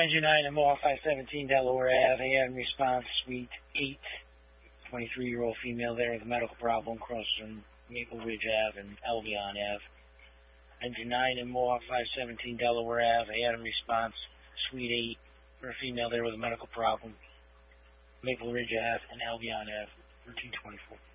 Engine 9 and Mohawk 517 Delaware Ave, and response suite 8, 23-year-old female there with a medical problem crossing Maple Ridge Ave and Albion Ave. Engine 9 and Mohawk 517 Delaware Ave, and response suite 8 for a female there with a medical problem, Maple Ridge Ave and Albion Ave, 1324.